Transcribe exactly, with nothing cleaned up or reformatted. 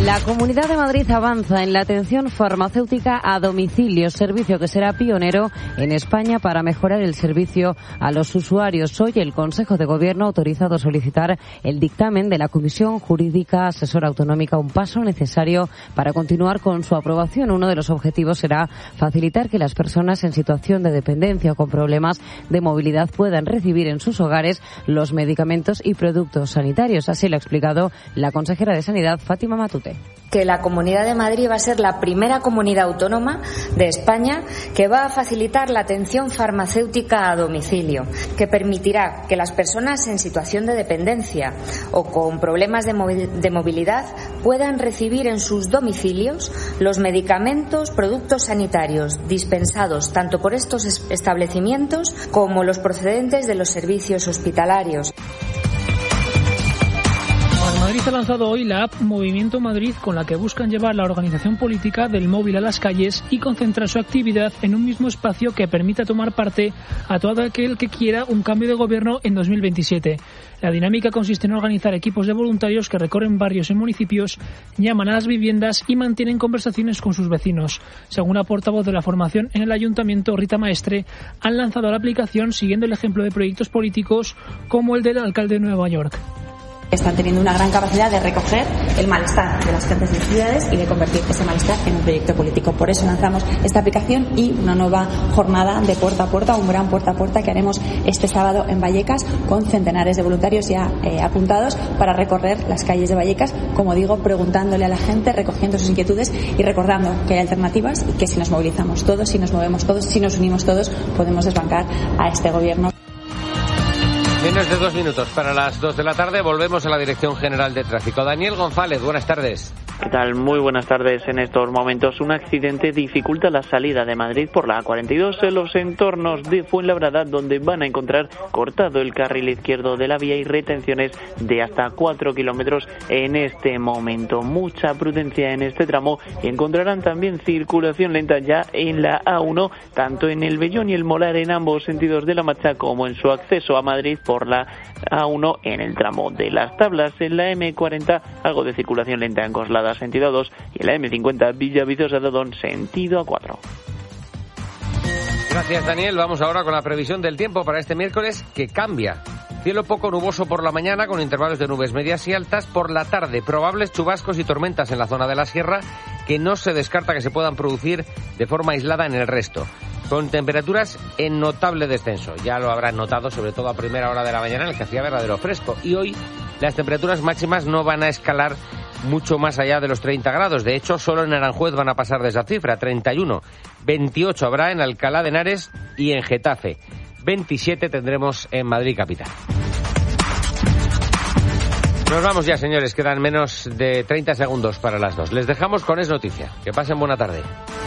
La Comunidad de Madrid avanza en la atención farmacéutica a domicilio, servicio que será pionero en España para mejorar el servicio a los usuarios. Hoy el Consejo de Gobierno ha autorizado solicitar el dictamen de la Comisión Jurídica Asesora Autonómica, un paso necesario para continuar con su aprobación. Uno de los objetivos será facilitar que las personas en situación de dependencia o con problemas de movilidad puedan recibir en sus hogares los medicamentos y productos sanitarios. Así lo ha explicado la consejera de Sanidad, Fátima Matute. Que la Comunidad de Madrid va a ser la primera comunidad autónoma de España que va a facilitar la atención farmacéutica a domicilio, que permitirá que las personas en situación de dependencia o con problemas de, movi- de movilidad puedan recibir en sus domicilios los medicamentos, productos sanitarios dispensados tanto por estos es- establecimientos como los procedentes de los servicios hospitalarios. Madrid ha lanzado hoy la app Movimiento Madrid, con la que buscan llevar la organización política del móvil a las calles y concentrar su actividad en un mismo espacio que permita tomar parte a todo aquel que quiera un cambio de gobierno en dos mil veintisiete. La dinámica consiste en organizar equipos de voluntarios que recorren barrios y municipios, llaman a las viviendas y mantienen conversaciones con sus vecinos. Según la portavoz de la formación en el Ayuntamiento, Rita Maestre, han lanzado la aplicación siguiendo el ejemplo de proyectos políticos como el del alcalde de Nueva York. Están teniendo una gran capacidad de recoger el malestar de las gentes de ciudades y de convertir ese malestar en un proyecto político. Por eso lanzamos esta aplicación y una nueva jornada de puerta a puerta, un gran puerta a puerta que haremos este sábado en Vallecas con centenares de voluntarios ya eh, apuntados para recorrer las calles de Vallecas, como digo, preguntándole a la gente, recogiendo sus inquietudes y recordando que hay alternativas y que si nos movilizamos todos, si nos movemos todos, si nos unimos todos, podemos desbancar a este gobierno. Menos de dos minutos para las dos de la tarde. Volvemos a la Dirección General de Tráfico. Daniel González, buenas tardes. ¿Qué tal? Muy buenas tardes. En estos momentos un accidente dificulta la salida de Madrid por la A cuarenta y dos en los entornos de Fuenlabrada, donde van a encontrar cortado el carril izquierdo de la vía y retenciones de hasta cuatro kilómetros en este momento. Mucha prudencia en este tramo y encontrarán también circulación lenta ya en la A uno, tanto en el Vellón y el Molar en ambos sentidos de la marcha, como en su acceso a Madrid por la A uno en el tramo de Las Tablas. En la eme cuarenta algo de circulación lenta en Coslada sentido A dos y en la eme cincuenta Villaviciosa de Odón sentido A cuatro. Gracias, Daniel. Vamos ahora con la previsión del tiempo para este miércoles, que cambia. Cielo poco nuboso por la mañana, con intervalos de nubes medias y altas. Por la tarde, probables chubascos y tormentas en la zona de la sierra, que no se descarta que se puedan producir de forma aislada en el resto, con temperaturas en notable descenso. Ya lo habrán notado, sobre todo a primera hora de la mañana, en el que hacía verdadero fresco. Y hoy las temperaturas máximas no van a escalar mucho más allá de los treinta grados. De hecho, solo en Aranjuez van a pasar de esa cifra, treinta y uno. veintiocho habrá en Alcalá de Henares y en Getafe. veintisiete tendremos en Madrid capital. Nos vamos ya, señores. Quedan menos de treinta segundos para las dos. Les dejamos con Es Noticia. Que pasen buena tarde.